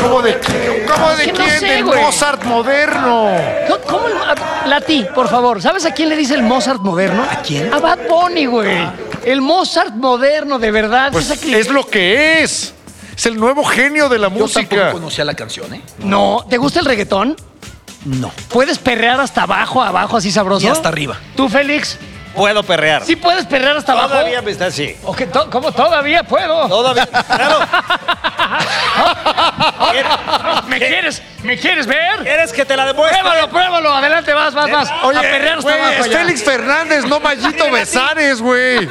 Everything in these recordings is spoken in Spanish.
¿Cómo de quién? ¿Cómo de que no quién? sé, Del güey. Mozart moderno. ¿Cómo? Lati, por favor, ¿sabes a quién le dice el Mozart moderno? ¿A quién? A Bad Bunny, güey. El Mozart moderno, de verdad. Pues Esa es lo que es. Es el nuevo genio de la Yo tampoco música. conocía la canción, ¿eh? No, ¿te gusta el reggaetón? No. ¿Puedes perrear hasta abajo, así sabroso? Y hasta arriba. ¿Tú, Félix? Puedo perrear. ¿Sí puedes perrear hasta abajo? Todavía me está así. ¿O qué ¿Cómo todavía puedo? Todavía. Claro. ¿Me quieres ver? ¿Quieres que te la demuestre? Pruébalo. Adelante, vas. Oye, a perrear hasta güey, abajo es ya. Félix Fernández, no Mayito Besares, güey.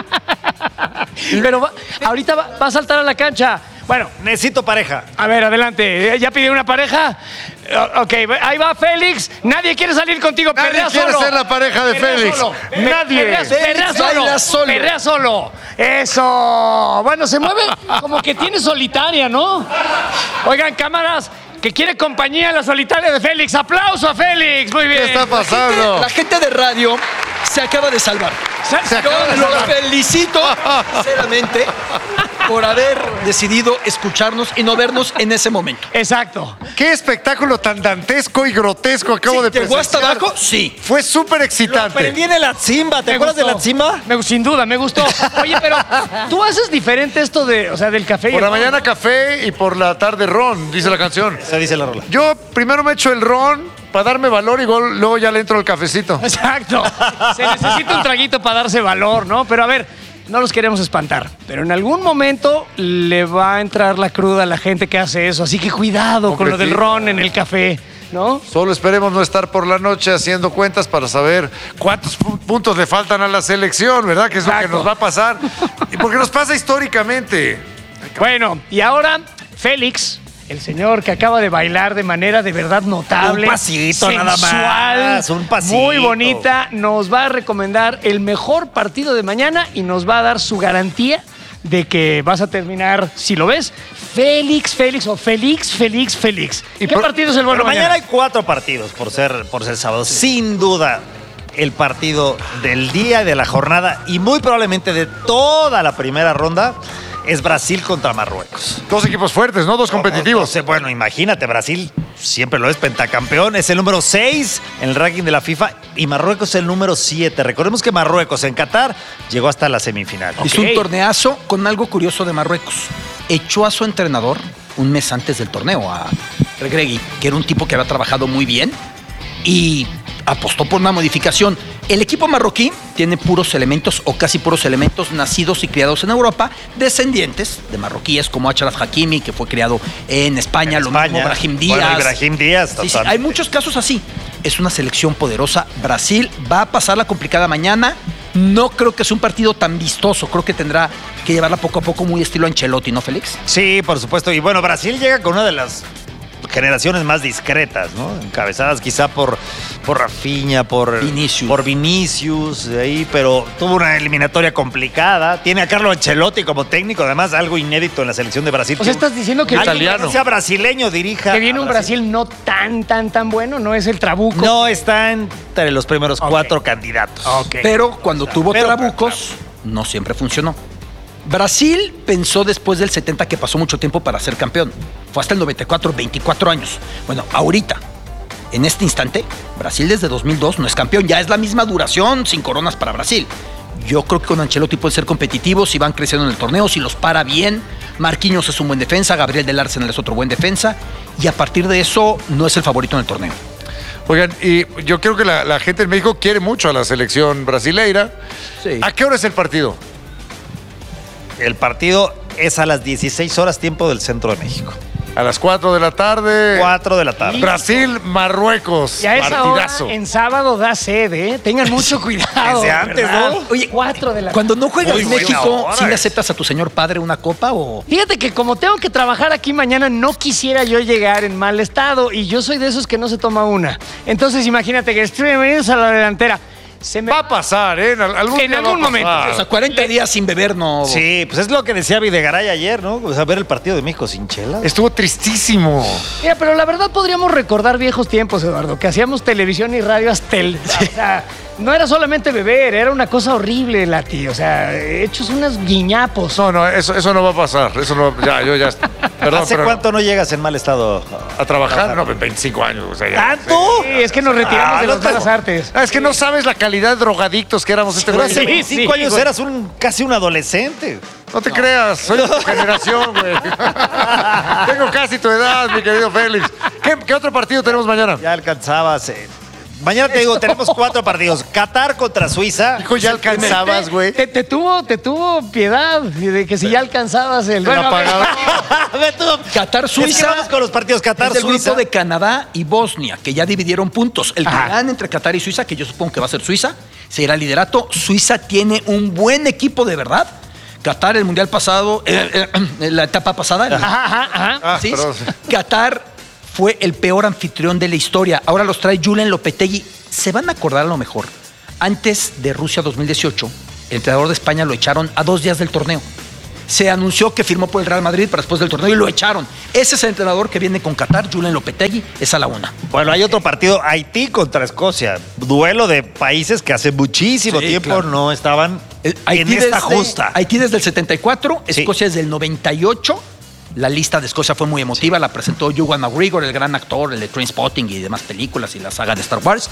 Pero ahorita va a saltar a la cancha. Bueno, Necesito pareja. a ver, adelante. ¿Ya pidió una pareja? Ok, ahí va Félix. Nadie quiere salir contigo. Nadie Perrea quiere solo. ser la pareja de Perrea Félix. solo. Nadie. Perrea baila solo. Perrea solo. Eso. Bueno, se mueve como que tiene solitaria, ¿no? Oigan, cámaras, que quiere compañía la solitaria de Félix. ¡Aplauso a Félix! Muy bien. ¿Qué está pasando? La gente de radio se acaba de salvar. Se acaba de Yo los salvar. felicito, sinceramente, por haber decidido escucharnos y no vernos en ese momento. Exacto. Qué espectáculo tan dantesco y grotesco acabo de ¿Llegó hasta presenciar. abajo? Sí. Fue súper excitante. Aprendí en el Atzimba. ¿Te Me acuerdas de gustó. la Atzimba? Sin duda, me gustó. Oye, pero tú haces diferente esto del café. y Por el la ron. mañana café y por la tarde ron, dice la canción. Esa dice la rola. Yo primero me echo el ron para darme valor y luego ya le entro al cafecito. Exacto. Se necesita un traguito para darse valor, ¿no? Pero a ver, no los queremos espantar. Pero en algún momento le va a entrar la cruda a la gente que hace eso. Así que cuidado con lo del ron en el café, ¿no? Solo esperemos no estar por la noche haciendo cuentas para saber cuántos puntos le faltan a la selección, ¿verdad? Que es lo que Exacto. nos va a pasar. Y porque nos pasa históricamente. Bueno, y ahora Félix, el señor que acaba de bailar de manera de verdad notable. Un pasito nada sensual, más, un pasito. muy bonita, nos va a recomendar el mejor partido de mañana y nos va a dar su garantía de que vas a terminar, si lo ves, Félix. ¿Y qué partido es el bueno Pero mañana mañana? hay 4 partidos por ser sábado. Sin duda, el partido del día, de la jornada y muy probablemente de toda la primera ronda es Brasil contra Marruecos. Dos equipos fuertes, ¿no? Dos competitivos. Entonces, bueno, imagínate, Brasil siempre lo es, pentacampeón, es el número 6 en el ranking de la FIFA y Marruecos es el número 7. Recordemos que Marruecos en Qatar llegó hasta la semifinal. Hizo un torneazo con algo curioso de Marruecos. Echó a su entrenador un mes antes del torneo, a Regragui, que era un tipo que había trabajado muy bien y apostó por una modificación. El equipo marroquí tiene puros elementos o casi puros elementos nacidos y criados en Europa, descendientes de marroquíes como Achraf Hakimi, que fue criado en España, lo mismo Brahim Díaz. Bueno, Brahim Díaz, Sí, totalmente. hay muchos casos así. Es una selección poderosa. Brasil va a pasar la complicada mañana. No creo que sea un partido tan vistoso. Creo que tendrá que llevarla poco a poco muy estilo Ancelotti, ¿no, Félix? Sí, por supuesto. Y bueno, Brasil llega con una de las generaciones más discretas, ¿no? Encabezadas quizá por Rafinha, por Vinicius, ahí, pero tuvo una eliminatoria complicada. Tiene a Carlo Ancelotti como técnico, además algo inédito en la selección de Brasil. O sea, estás diciendo que alguien que no sea brasileño dirija. Que viene un Brasil no tan bueno, no es el trabuco. No está entre los primeros 4 candidatos. Pero cuando tuvo trabucos, no siempre funcionó. Brasil pensó después del 70 que pasó mucho tiempo para ser campeón. Fue hasta el 94, 24 años. Bueno, ahorita, en este instante, Brasil desde 2002 no es campeón. Ya es la misma duración, sin coronas para Brasil. Yo creo que con Ancelotti puede ser competitivo si van creciendo en el torneo, si los para bien. Marquinhos es un buen defensa, Gabriel del Arsenal es otro buen defensa. Y a partir de eso, no es el favorito en el torneo. Oigan, y yo creo que la gente en México quiere mucho a la selección brasileira. Sí. ¿A qué hora es el partido? El partido es a las 16 horas tiempo del centro de México. A las 4 de la tarde. 4 de la tarde. Brasil, Marruecos. Y a esa hora, Partidazo. en sábado da sed, ¿eh? Tengan mucho cuidado. Desde antes, ¿verdad? ¿no? Oye, 4 de la Cuando no juegas Muy buena México, hora. ¿sí le aceptas a tu señor padre una copa o...? Fíjate que como tengo que trabajar aquí mañana, no quisiera yo llegar en mal estado y yo soy de esos que no se toma una. Entonces imagínate que estoy bienvenidos a la delantera. Va a pasar, ¿eh? En algún momento. O sea, 40 días sin beber no... Sí, pues es lo que decía Videgaray ayer, ¿no? O sea, ver el partido de México sin chela. Estuvo tristísimo. Mira, pero la verdad podríamos recordar viejos tiempos, Eduardo, que hacíamos televisión y radio hasta el... O sea, no era solamente beber, era una cosa horrible, Lati. O sea, hechos unos guiñapos. No, eso no va a pasar. Eso no, yo ya. Perdón, ¿Hace pero cuánto no llegas en mal estado? a trabajar, no, 25 años. O sea, ya. ¿Tanto? Sí, es que nos retiramos de no las malas artes. Es que no sabes la calidad de drogadictos que éramos este Pero güey. hace Sí, 25 años güey. eras casi un adolescente. No te creas, soy de tu generación, güey. Tengo casi tu edad, mi querido Félix. ¿Qué otro partido tenemos mañana? Ya alcanzabas. Mañana te digo, tenemos 4 partidos. Qatar contra Suiza. Hijo, ya alcanzabas, güey. Te tuvo piedad de que si ya alcanzabas el... La pagada. Qatar, Es que Suiza. vamos con los partidos. Qatar, Es del Suiza. grupo de Canadá y Bosnia, que ya dividieron puntos. El que Ajá. gane entre Qatar y Suiza, que yo supongo que va a ser Suiza, seguirá el liderato. Suiza tiene un buen equipo de verdad. Qatar, el mundial pasado, la etapa pasada. Ajá. Ah, ¿sí? perdón. Qatar fue el peor anfitrión de la historia. Ahora los trae Julen Lopetegui. Se van a acordar a lo mejor. Antes de Rusia 2018, el entrenador de España lo echaron a 2 días del torneo. Se anunció que firmó por el Real Madrid para después del torneo y lo echaron. Ese es el entrenador que viene con Qatar, Julen Lopetegui, es a la 1. Bueno, hay otro partido, Haití contra Escocia. Duelo de países que hace muchísimo Sí, tiempo claro. no estaban en esta justa. Haití desde el 74, Sí. Escocia desde el 98. La lista de Escocia fue muy emotiva, la presentó Ewan McGregor, el gran actor, el de Trainspotting y demás películas y la saga de Star Wars.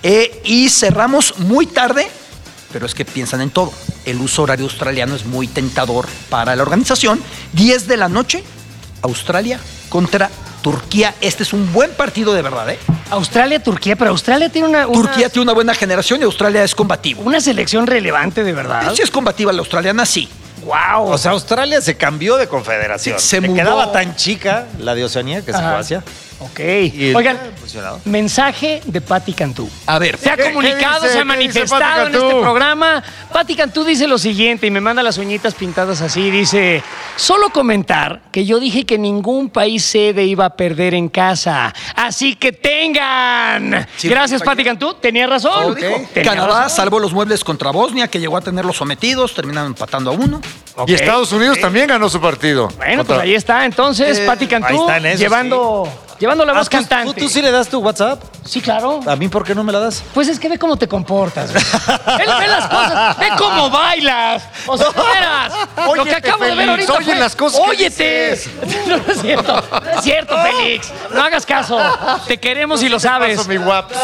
Y cerramos muy tarde, pero es que piensan en todo. El uso horario australiano es muy tentador para la organización. 10 de la noche, Australia contra Turquía. Este es un buen partido de verdad, ¿eh? Turquía, pero Australia tiene Turquía tiene una buena generación y Australia es combativo. una selección relevante de verdad. Si es combativa la australiana, sí. Wow. O sea, Australia se cambió de confederación. Se Le mudó. quedaba tan chica la de Oceanía que se fue Ajá. hacia. Ok. Y Oigan, funcionado. mensaje de Patti Cantú. A ver, Se ha ¿Qué comunicado, dice? se ha ¿Qué dice manifestado Patti en Cantú? este programa. Patti Cantú dice lo siguiente y me manda las uñitas pintadas así. Dice, solo comentar que yo dije que ningún país sede iba a perder en casa. Así que tengan. Sí, Gracias, sí, Patti Cantú. Tenía razón. Lo dijo. Tenía Canadá razón. salvó los muebles contra Bosnia, que llegó a tenerlos sometidos, terminaron empatando a 1. Ok. Y Estados Unidos también ganó su partido. Bueno, pues ahí está. Entonces, Patti ahí Cantú está en eso, llevando la voz cantante. ¿Tú sí le das tu WhatsApp? Sí, claro. ¿A mí por qué no me la das? Pues es que ve cómo te comportas. Ve las cosas, ve cómo bailas. O sea, veras. Lo que Óyete, acabo de ver Félix, ahorita oye fue, las cosas que óyete. dices. No es cierto, no es cierto, Félix. No hagas caso. Te queremos y lo sabes. Paso, mi guaps.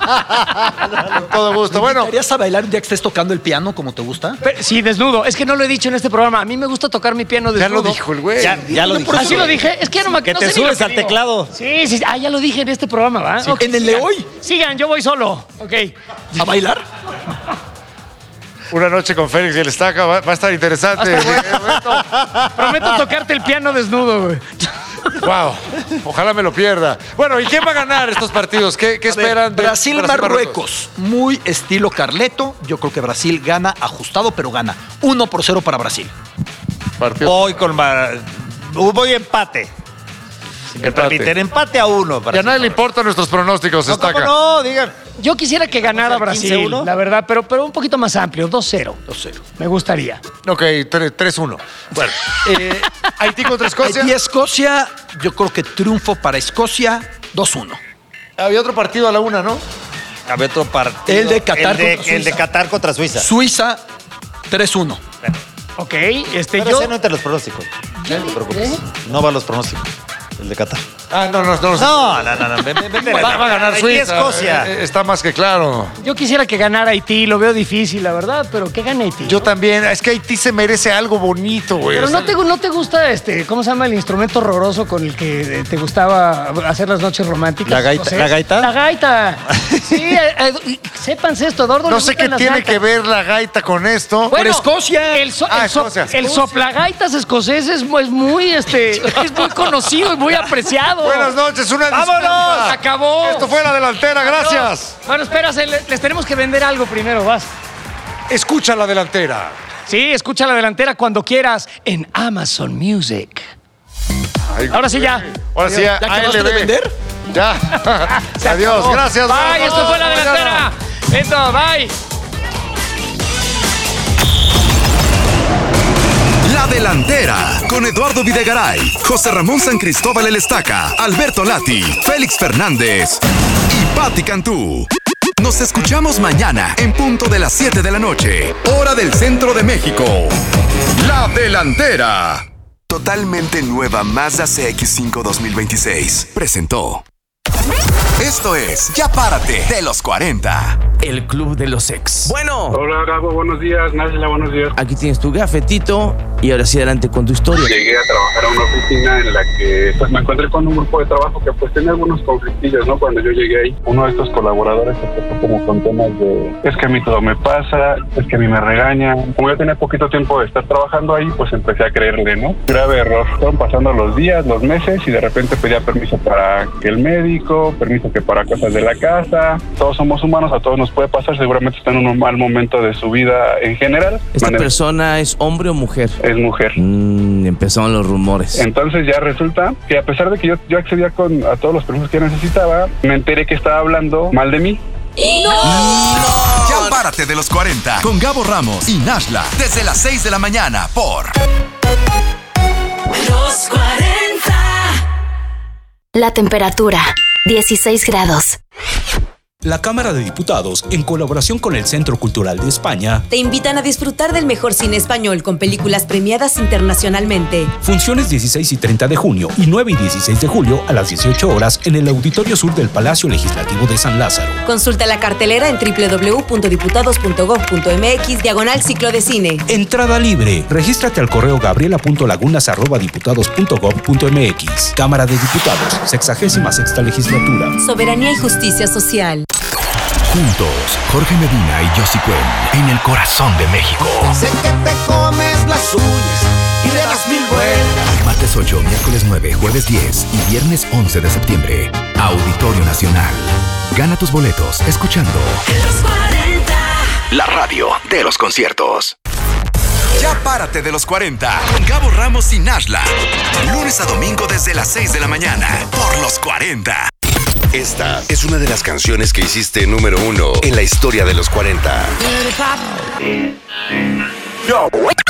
Con todo gusto. Bueno, ¿Querías a bailar un día que estés tocando el piano como te gusta? Pero- sí, desnudo. Es que no lo he dicho en este programa. A mí me gusta tocar mi piano ya desnudo. lo dijo el güey. Ya lo dije. ¿Así lo dije? Es que ya no me Que no te sé ni lo subes al digo. teclado. Sí, sí. Ah, ya lo dije en este programa, ¿va? Ok, en el de sigan. hoy. Sigan, yo voy solo. Ok. ¿A bailar? Una noche con Félix y el Estaca va a estar interesante. Prometo tocarte el piano desnudo, güey. Wow, ojalá me lo pierda. Bueno, ¿y quién va a ganar estos partidos? ¿Qué esperan de Brasil-Marruecos. Muy estilo Carleto. Yo creo que Brasil gana ajustado, pero gana. 1-0 para Brasil. Partido. Voy empate. Si me Empate. permiten, empate a 1. Y a nadie le importan nuestros pronósticos, No, ¿cómo Estaca. no? Digan. Yo quisiera que ganara O sea, Brasil, 15-1. la verdad, pero un poquito más amplio, 2-0. 2-0. Me gustaría. Ok, 3-1. Bueno, Haití contra Escocia. Haití-Escocia, yo creo que triunfo para Escocia, 2-1. Había otro partido a la 1, ¿no? Había otro partido. El de Qatar contra El de Suiza. Qatar contra Suiza. Suiza, 3-1. Ok, Pero yo... ese no entre los pronósticos. No te preocupes. No va a los pronósticos. El de Qatar. Ah, no. No. Va a ganar Haití, Suiza. Escocia. Está más que claro. Yo quisiera que ganara Haití, lo veo difícil, la verdad, pero que gane Haití. Yo también. Es que Haití se merece algo bonito, güey. Pero O sea, no te gusta ¿cómo se llama el instrumento horroroso con el que te gustaba hacer las noches románticas? ¿La gaita? José? ¿La gaita? La gaita. Sí, sépanse esto, Eduardo. no le sé qué gustan las tiene gaitas. que ver la gaita con esto. Bueno, Escocia. Escocia. El soplagaitas escocés es muy es muy conocido y muy apreciado. Buenas noches, una ¡Vámonos! disculpa. ¡Se acabó! Esto fue La Delantera, gracias. Bueno, espérase, les tenemos que vender algo primero, vas. Escucha La Delantera. Sí, escucha La Delantera cuando quieras en Amazon Music. Ay, Ahora sí ya. Ahora sí ya. ¿Ya acabaste ALB. de vender? Ya. Adiós, gracias. Bye, esto fue La Delantera. Listo, bye. La Delantera, con Eduardo Videgaray, José Ramón San Cristóbal El Estaca, Alberto Lati, Félix Fernández y Patti Cantú. Nos escuchamos mañana en punto de las 7 de la noche, hora del centro de México. La Delantera. Totalmente nueva Mazda CX-5 2026. Presentó. Esto es Ya Párate de los 40. El Club de los Ex. Bueno. Hola, Gabo, buenos días. Nájila, buenos días. Aquí tienes tu gafetito y ahora sí adelante con tu historia. Llegué a trabajar a una oficina en la que pues me encontré con un grupo de trabajo que pues tenía algunos conflictillos, ¿no? Cuando yo llegué ahí, uno de estos colaboradores empezó como con temas de es que a mí todo me pasa, es que a mí me regañan. Como yo tenía poquito tiempo de estar trabajando ahí, pues empecé a creerle, ¿no? Grave error. Fueron pasando los días, los meses y de repente pedía permiso para que el médico, permiso que para cosas de la casa. Todos somos humanos, a todos nos puede pasar, seguramente está en un mal momento de su vida en general. ¿Esta persona es hombre o mujer? Es mujer. Empezaron los rumores. Entonces ya resulta que a pesar de que yo accedía a todos los permisos que necesitaba, me enteré que estaba hablando mal de mí. ¡No! Ya Párate de los 40 con Gabo Ramos y Nashla desde las 6 de la mañana por Los 40. La temperatura, 16 grados. La Cámara de Diputados, en colaboración con el Centro Cultural de España, te invitan a disfrutar del mejor cine español con películas premiadas internacionalmente. Funciones 16 y 30 de junio y 9 y 16 de julio a las 18 horas en el Auditorio Sur del Palacio Legislativo de San Lázaro. Consulta la cartelera en www.diputados.gov.mx/ciclo de cine. Entrada libre. Regístrate al correo gabriela.lagunas@diputados.gov.mx. Cámara de Diputados, 66ª Legislatura. Soberanía y justicia social. Juntos, Jorge Medina y Yossi Cuen en el corazón de México. Sé que te comes las uñas y le das 1000 vueltas. Martes 8, miércoles 9, jueves 10 y viernes 11 de septiembre. Auditorio Nacional. Gana tus boletos escuchando Los 40. la radio de los conciertos. Ya Párate de los 40 con Gabo Ramos y Nashla. Lunes a domingo desde las 6 de la mañana por los 40. Esta es una de las canciones que hiciste número 1 en la historia de los 40. Yo.